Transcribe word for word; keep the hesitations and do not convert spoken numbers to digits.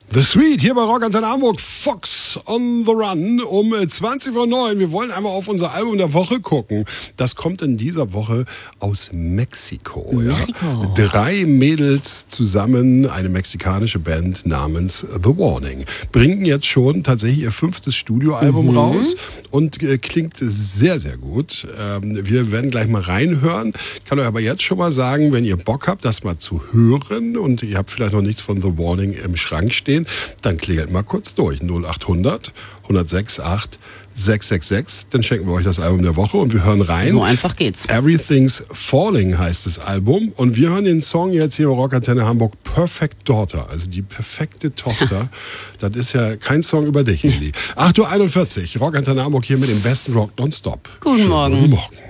The Sweet hier bei Rock Antenne Hamburg, Fox on the Run um zwanzig Uhr neun. Wir wollen einmal auf unser Album der Woche gucken. Das kommt in dieser Woche aus Mexiko. Mexiko. Ja? Drei Mädels zusammen, eine mexikanische Band namens The Warning, bringen jetzt schon tatsächlich ihr fünftes Studioalbum mhm. raus und äh, klingt sehr, sehr gut. Ähm, wir werden gleich mal reinhören. Ich kann euch aber jetzt schon mal sagen, wenn ihr Bock habt, das mal zu hören und ihr habt vielleicht noch nichts von The Warning im Schrank stehen, dann klingelt mal kurz durch. null acht hundert, hundertsechs, acht, sechs sechs sechs. Dann schenken wir euch das Album der Woche und wir hören rein. So einfach geht's. Everything's Falling heißt das Album. Und wir hören den Song jetzt hier bei Rock Antenne Hamburg, Perfect Daughter. Also die perfekte Tochter. Das ist ja kein Song über dich, Lili. acht Uhr einundvierzig, Rock Antenne Hamburg hier mit dem besten Rock nonstop. Guten Schönen Morgen. Guten Morgen.